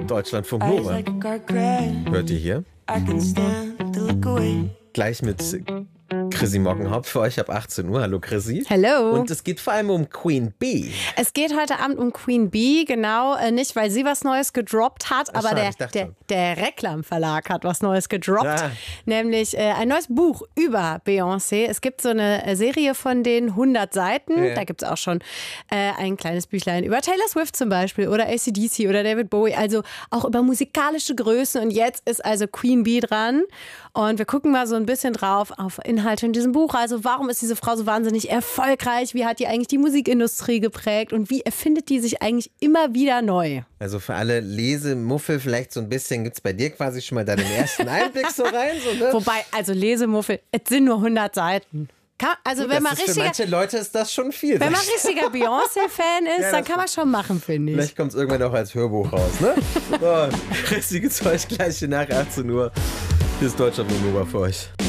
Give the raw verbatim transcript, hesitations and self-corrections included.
Deutschlandfunk Nova. Hört ihr hier? Gleich mit Chrissy Mockenhaupt für euch ab achtzehn Uhr. Hallo Chrissy. Hallo. Und es geht vor allem um Queen Bee. Es geht heute Abend um Queen Bee, genau, äh, nicht weil sie was Neues gedroppt hat, Ach, aber schade, der, ich dachte der, schon. der Reklam Verlag hat was Neues gedroppt, Ah. nämlich äh, ein neues Buch über Beyoncé. Es gibt so eine äh, Serie von den hundert Seiten, Ja. da gibt es auch schon äh, ein kleines Büchlein über Taylor Swift zum Beispiel oder A C D C oder David Bowie, also auch über musikalische Größen, und jetzt ist also Queen Bee dran und wir gucken mal so ein bisschen drauf auf Inhalte in diesem Buch. Also warum ist diese Frau so wahnsinnig erfolgreich? Wie hat die eigentlich die Musikindustrie geprägt? Und wie erfindet die sich eigentlich immer wieder neu? Also für alle Lesemuffel vielleicht so ein bisschen, gibt es bei dir quasi schon mal da den ersten Einblick so rein? So, ne? Wobei, also Lesemuffel, es sind nur hundert Seiten. Kann, also Gut, wenn das man ist für richtiger, manche Leute ist das schon viel. wenn man richtiger Beyoncé-Fan ist, Ja, dann das kann man schon machen, finde ich. Vielleicht kommt es irgendwann auch als Hörbuch raus, ne? So, Chrissy gibt's euch gleich nach achtzehn Uhr. Hier ist Deutschlandfunk Nova für euch.